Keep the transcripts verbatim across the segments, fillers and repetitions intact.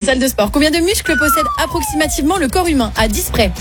salle de sport. Combien de muscles possède approximativement le corps humain à dix près?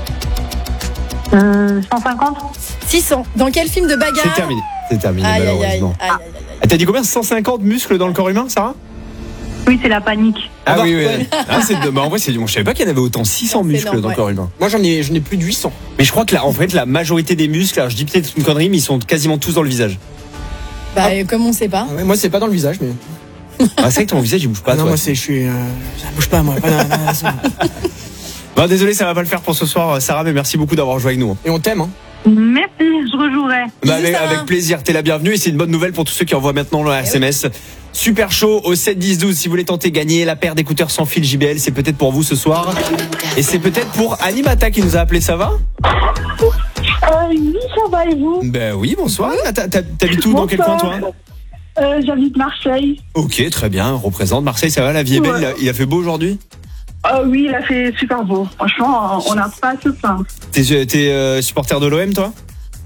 Euh, cent cinquante. six cents. Dans quel film de bagarre? C'est terminé. C'est terminé, Aïe, aïe, aïe, malheureusement. aïe, aïe, aïe, aïe. T'as dit combien? cent cinquante muscles dans le corps humain, Sarah? Oui, c'est la panique. Ah bah, oui, oui. ouais. Ah, c'est de... bah, en vrai, c'est... Bon, je savais pas qu'il y en avait autant, six cents C'est muscles énorme, dans le ouais. corps humain. Moi, j'en ai, j'en ai plus de huit cents. Mais je crois que là, en fait, la majorité des muscles, alors je dis peut-être une connerie, mais ils sont quasiment tous dans le visage. Bah, euh, comme on sait pas. Ah ouais, moi, c'est pas dans le visage, mais. Ah, c'est vrai que ton visage, il bouge pas, Ah non, toi. moi, c'est, je suis. Euh, ça bouge pas, moi. Pas dans- dans la zone. Bon, désolé, ça va pas le faire pour ce soir, Sarah, mais merci beaucoup d'avoir joué avec nous. Et on t'aime, hein. Merci, je rejouerai. Bah, Bisous, avec, Sarah. avec plaisir, t'es la bienvenue et c'est une bonne nouvelle pour tous ceux qui envoient maintenant le S M S. Super chaud au sept dix douze si vous voulez tenter gagner la paire d'écouteurs sans fil J B L, c'est peut-être pour vous ce soir. Et c'est peut-être pour Animata qui nous a appelé, ça va? Euh, oui, ça va et vous? Ben oui, bonsoir. T'as- t'as- T'habites où, dans quel coin, toi? euh, J'habite Marseille. Ok, très bien, représente Marseille, ça va, la vie est belle, Ouais. il a, il a fait beau aujourd'hui? Euh, oui, il a fait super beau. Franchement, on n'a pas à se plaindre. T'es t'es, euh, supporter de l'O M, toi?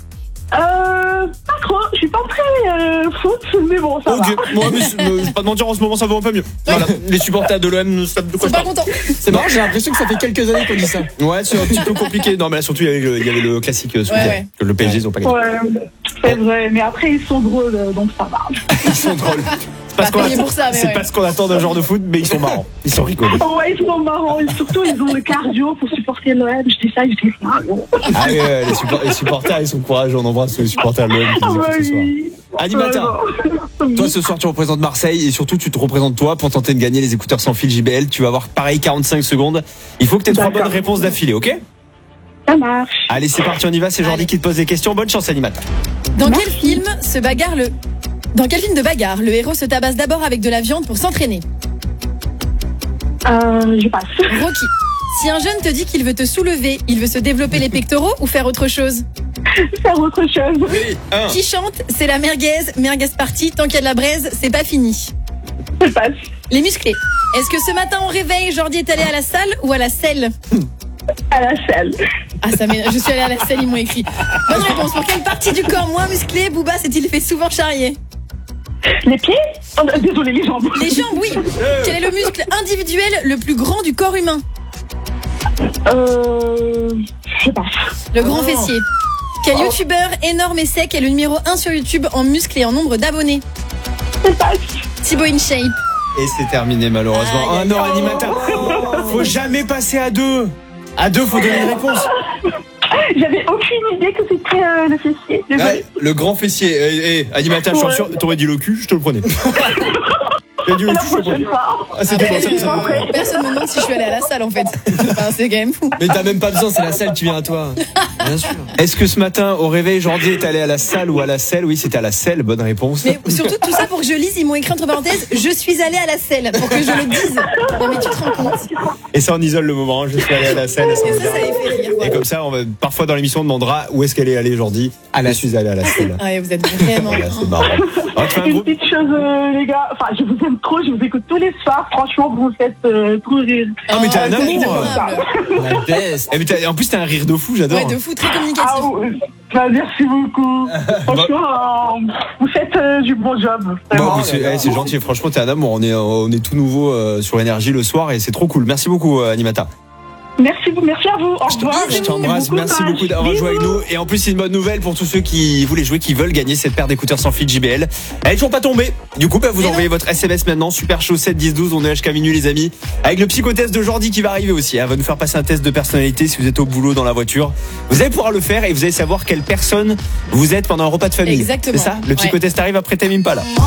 Euh, pas trop. Je suis pas très euh, foot, mais bon, ça Ok, va. moi, mais, c'est- euh, je vais pas te mentir, en ce moment ça va un peu mieux. Voilà, les supporters de l'O M, ça de quoi Ils sont je pas parle. contents. C'est marrant, j'ai l'impression que ça fait quelques années qu'on dit ça. Ouais, c'est un petit peu compliqué. Non, mais là, surtout, il y avait le, il y avait le classique euh, ce Ouais, week-end, ouais. que le P S G, ils ont pas gagné. Ouais, c'est vrai. Mais après, ils sont drôles, euh, donc ça va. Ils sont drôles. C'est pas ce Pas qu'on payé attend, pour ça, mais c'est ouais. pas ce qu'on attend d'un genre de foot, mais ils sont marrants. Ils sont rigolos. Ouais, ils sont marrants. Et surtout, ils ont le cardio pour supporter l'O M. Je dis ça, je dis rien. Bon. Ah, ouais, ouais, les, support- les supporters, ils sont courageux. On embrasse les supporters de l'O M qui nous écoutent ce soir. oui. Animata. Ouais, Toi, ce soir, tu représentes Marseille et surtout, tu te représentes toi pour tenter de gagner les écouteurs sans fil J B L. Tu vas avoir pareil quarante-cinq secondes. Il faut que tu aies trois D'accord. bonnes réponses d'affilée, ok? ça marche. Allez, c'est parti, on y va. C'est Jordi Allez. qui te pose des questions. Bonne chance, Animata. Dans quel film se bagarre le. Dans quel film de bagarre, le héros se tabasse d'abord avec de la viande pour s'entraîner? Euh, je passe. Rocky. Si un jeune te dit qu'il veut te soulever, il veut se développer les pectoraux ou faire autre chose? Faire autre chose. Oui, un. Qui chante? C'est la merguez, merguez party, tant qu'il y a de la braise, c'est pas fini. Je passe. Les musclés. Est-ce que ce matin au réveil, Jordi est allé à la salle ou à la selle? À la salle. Ah, ça m'énerve. Je suis allée à la selle, ils m'ont écrit. Bonne réponse. Pour quelle partie du corps moins musclée Booba s'est-il fait souvent charrier? Les pieds? Oh, désolé, les jambes. Les jambes, oui. Quel est le muscle individuel le plus grand du corps humain? Euh. Je passe. Le grand fessier. Quel youtubeur énorme et sec est le numéro un sur YouTube en muscles et en nombre d'abonnés? Je passe. Thibaut InShape. Et c'est terminé, malheureusement. Aïe, Un an, Animata. Faut jamais passer à deux. À deux, faut donner une réponse. J'avais aucune idée que c'était euh, le fessier. Désolé. Ouais, le grand fessier. Eh, eh, Animata, je suis Ouais. sûr, t'aurais dit le cul, je te le prenais. T'as dit le La cul, je te le prenais. prochaine fois. Ah, c'était Ah, bon, ça, mais ça me plaît. Personne me demande si je suis allée à la salle en fait. Enfin, c'est quand même fou. Mais t'as même pas besoin, c'est la salle qui vient à toi. Bien sûr. Est-ce que ce matin, au réveil, Jordi est allé à la salle ou à la selle? Oui, c'était à la selle, bonne réponse. Mais surtout tout ça pour que je lise, ils m'ont écrit entre parenthèses, je suis allée à la selle pour que je le dise. Non mais tu te rends compte? Et ça, on isole le moment. Je suis allé à la selle. Ça Et me ça, ça vient. les fait rire. Et Voilà. comme ça, on va, parfois dans l'émission, on demandera où est-ce qu'elle est allée, Jordi. À la Je suis allé à la selle. Ah, et vous êtes vraiment. Voilà, c'est marrant. Alors, tu fais un Une groupe. petite chose, euh, les gars. Enfin, je vous aime trop. Je vous écoute tous les soirs. Franchement, vous me faites euh, trop rire. Ah, mais t'as un Oh, amour. adorable. La best. Eh, mais t'as- en plus, t'as un rire de fou, j'adore. Ouais, de fou, très Ah, communicatif. ouais. Bah, merci beaucoup. Franchement, euh, vous faites euh, du bon job. Bon, Vraiment. mais c'est, eh, c'est gentil, franchement, t'es un amour. On est, on est tout nouveau euh, sur Énergie le soir et c'est trop cool. Merci beaucoup, euh, Animata. Merci, merci à vous. Au revoir. Je t'embrasse, merci beaucoup d'avoir joué avec nous. Et en plus, c'est une bonne nouvelle pour tous ceux qui voulaient jouer, qui veulent gagner cette paire d'écouteurs sans fil J B L. Elle est toujours pas tombée. Du coup, bah, vous Mais envoyez votre S M S maintenant. Super chaud sept dix douze. On est jusqu'à minuit, les amis. Avec le psychotest de Jordi qui va arriver aussi. Elle va nous faire passer un test de personnalité si vous êtes au boulot, dans la voiture. Vous allez pouvoir le faire et vous allez savoir quelle personne vous êtes pendant un repas de famille. Exactement. C'est ça? Le psychotest arrive après Tame Impala.